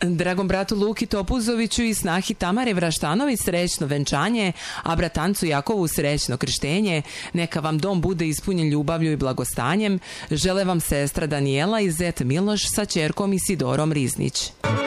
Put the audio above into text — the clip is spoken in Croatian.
Dragom bratu Luki Topuzoviću i snahi Tamare Vraštanović srećno venčanje, a bratancu Jakovu srećno krštenje. Neka vam dom bude ispunjen ljubavlju i blagostanjem. Žele vam sestra Danijela i zet Miloš sa ćerkom Isidorom Riznić.